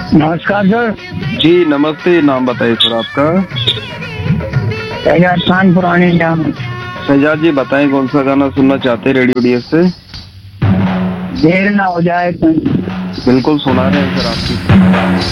नमस्कार सर। जी नमस्ते, नाम बताइए सर आपका। शहजाद खान पुराने जाम। शहजाद जी बताएं कौन सा गाना सुनना चाहते हैं रेडियो डीएस से। देर ना हो जाए तो। बिल्कुल सुना रहे हैं सर आपकी।